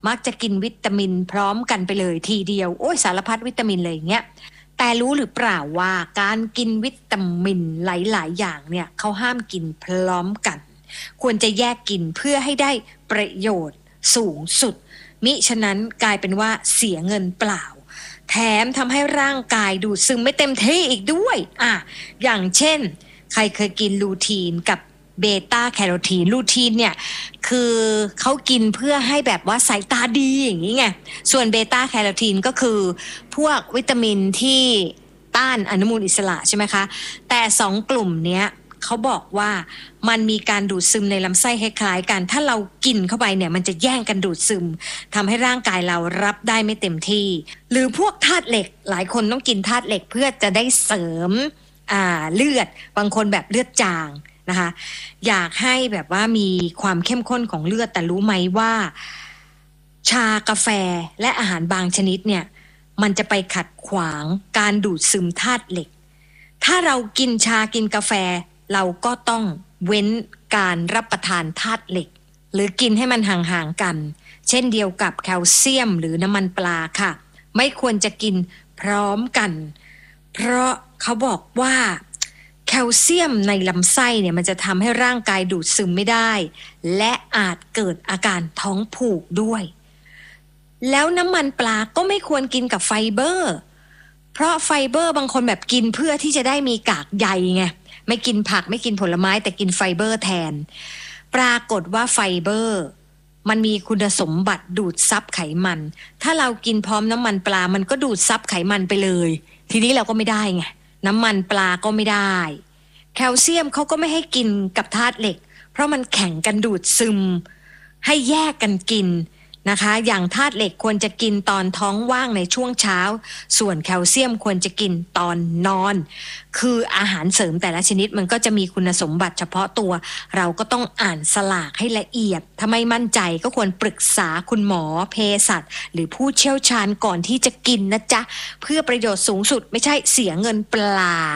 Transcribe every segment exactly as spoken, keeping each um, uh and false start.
มักจะกินวิตามินพร้อมกันไปเลยทีเดียวโอ้ยสารพัดวิตามินเลยอย่างเงี้ยแต่รู้หรือเปล่าว่าการกินวิตามินหลายๆอย่างเนี่ยเขาห้ามกินพร้อมกันควรจะแยกกินเพื่อให้ได้ประโยชน์สูงสุดมิฉะนั้นกลายเป็นว่าเสียเงินเปล่าแถมทำให้ร่างกายดูดซึมไม่เต็มที่อีกด้วยอ่ะอย่างเช่นใครเคยกินลูทีนกับเบต้าแคโรทีนลูทีนเนี่ยคือเขากินเพื่อให้แบบว่าสายตาดีอย่างนี้ไงส่วนเบต้าแคโรทีนก็คือพวกวิตามินที่ต้านอนุมูลอิสระใช่ไหมคะแต่สองกลุ่มเนี้ยเขาบอกว่ามันมีการดูดซึมในลำไส้คล้ายๆกันถ้าเรากินเข้าไปเนี่ยมันจะแย่งกันดูดซึมทำให้ร่างกายเรารับได้ไม่เต็มที่หรือพวกธาตุเหล็กหลายคนต้องกินธาตุเหล็กเพื่อจะได้เสริมอ่าเลือดบางคนแบบเลือดจางนะคะอยากให้แบบว่ามีความเข้มข้นของเลือดแต่รู้ไหมว่าชากาแฟและอาหารบางชนิดเนี่ยมันจะไปขัดขวางการดูดซึมธาตุเหล็กถ้าเรากินชากินกาแฟเราก็ต้องเว้นการรับประทานธาตุเหล็กหรือกินให้มันห่างๆกันเช่นเดียวกับแคลเซียมหรือน้ำมันปลาค่ะไม่ควรจะกินพร้อมกันเพราะเขาบอกว่าแคลเซียมในลำไส้เนี่ยมันจะทำให้ร่างกายดูดซึมไม่ได้และอาจเกิดอาการท้องผูกด้วยแล้วน้ำมันปลาก็ไม่ควรกินกับไฟเบอร์เพราะไฟเบอร์บางคนแบบกินเพื่อที่จะได้มีกากใยไงไม่กินผักไม่กินผลไม้แต่กินไฟเบอร์แทนปรากฏว่าไฟเบอร์มันมีคุณสมบัติดูดซับไขมันถ้าเรากินพร้อมน้ำมันปลามันก็ดูดซับไขมันไปเลยทีนี้เราก็ไม่ได้ไงน้ำมันปลาก็ไม่ได้แคลเซียมเขาก็ไม่ให้กินกับธาตุเหล็กเพราะมันแข่งกันดูดซึมให้แยกกันกินนะคะอย่างธาตุเหล็กควรจะกินตอนท้องว่างในช่วงเช้าส่วนแคลเซียมควรจะกินตอนนอนคืออาหารเสริมแต่ละชนิดมันก็จะมีคุณสมบัติเฉพาะตัวเราก็ต้องอ่านสลากให้ละเอียดถ้าไม่มั่นใจก็ควรปรึกษาคุณหมอเภสัชหรือผู้เชี่ยวชาญก่อนที่จะกินนะจ๊ะเพื่อประโยชน์สูงสุดไม่ใช่เสียเงินเปล่า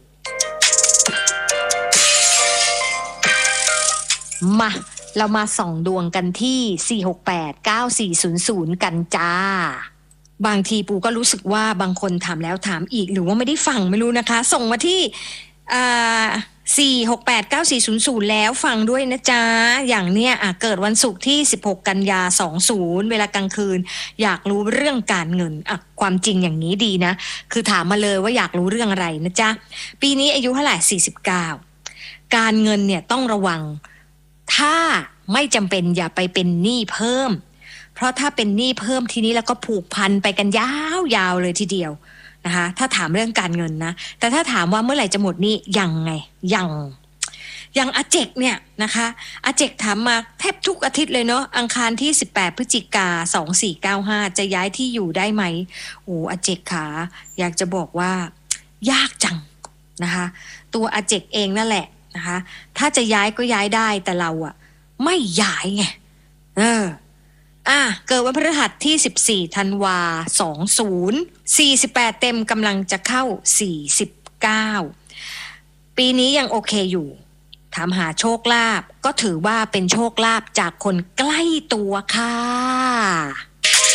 มาเรามาส่องดวงกันที่สี่ หก แปด เก้า สี่ ศูนย์ ศูนย์กันจ้าบางทีปูก็รู้สึกว่าบางคนถามแล้วถามอีกหรือว่าไม่ได้ฟังไม่รู้นะคะส่งมาที่อ่าสี่ หก แปด เก้า สี่ ศูนย์ ศูนย์แล้วฟังด้วยนะจ๊ะอย่างเนี้ยอ่ะเกิดวันศุกร์ที่สิบหกกันยาสองสิบเวลากลางคืนอยากรู้เรื่องการเงินอ่ะความจริงอย่างนี้ดีนะคือถามมาเลยว่าอยากรู้เรื่องอะไรนะจ๊ะปีนี้อายุเท่าไหร่สี่สิบเก้าการเงินเนี่ยต้องระวังถ้าไม่จำเป็นอย่าไปเป็นหนี้เพิ่มเพราะถ้าเป็นหนี้เพิ่มทีนี้แล้วก็ผูกพันไปกันยาวๆเลยทีเดียวนะคะถ้าถามเรื่องการเงินนะแต่ถ้าถามว่าเมื่อไหร่จะหมดหนี้ยังไงยังยังอาเจกเนี่ยนะคะอาเจกถามมาแทบทุกอาทิตย์เลยเนาะอังคารที่สิบแปดพฤศจิกาสองสี่เก้าห้าจะย้ายที่อยู่ได้ไหมโอ้อาเจกขาอยากจะบอกว่ายากจังนะคะตัวอาเจกเองนั่นแหละนะคะถ้าจะย้ายก็ย้ายได้แต่เราอะไม่ย้ายไงเอออ่ะเกิดวันพฤหัสที่สิบสี่ธันวาสองสิบ สี่สิบแปดเต็มกำลังจะเข้าสี่สิบเก้าปีนี้ยังโอเคอยู่ถามหาโชคลาภก็ถือว่าเป็นโชคลาภจากคนใกล้ตัวค่ะ